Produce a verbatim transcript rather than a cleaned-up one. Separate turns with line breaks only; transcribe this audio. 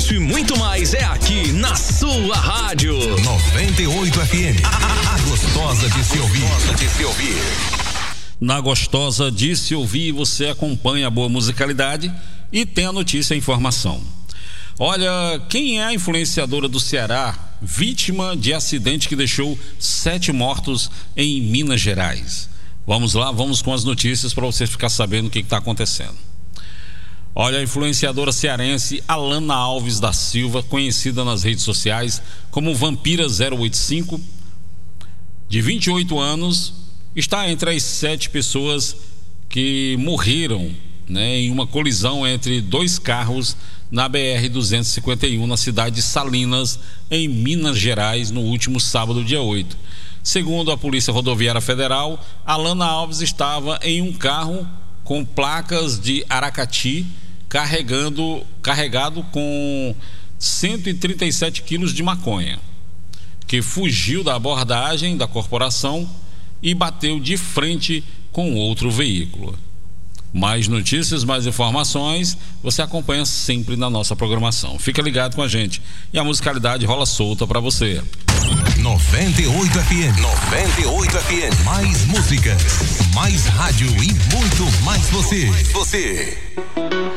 Isso e muito mais é aqui na sua rádio.
noventa e oito F M. A, a, a gostosa de se ouvir. Gostosa de se ouvir.
Na gostosa de se ouvir, você acompanha a boa musicalidade e tem a notícia e a informação. Olha, quem é a influenciadora do Ceará, vítima de acidente que deixou sete mortos em Minas Gerais? Vamos lá, vamos com as notícias para você ficar sabendo o que está acontecendo. Olha, a influenciadora cearense Alana Alves da Silva, conhecida nas redes sociais como Vampira zero oito cinco, de vinte e oito anos, está entre as sete pessoas que morreram, né, em uma colisão entre dois carros na B R duzentos e cinquenta e um, na cidade de Salinas, em Minas Gerais, no último sábado, dia oito. Segundo a Polícia Rodoviária Federal, Alana Alves estava em um carro com placas de Aracati, carregando, carregado com cento e trinta e sete quilos de maconha, que fugiu da abordagem da corporação e bateu de frente com outro veículo. Mais notícias, mais informações, você acompanha sempre na nossa programação. Fica ligado com a gente e a musicalidade rola solta para você.
noventa e oito F M. noventa e oito F M. Mais música, mais rádio e muito mais você. Mais você.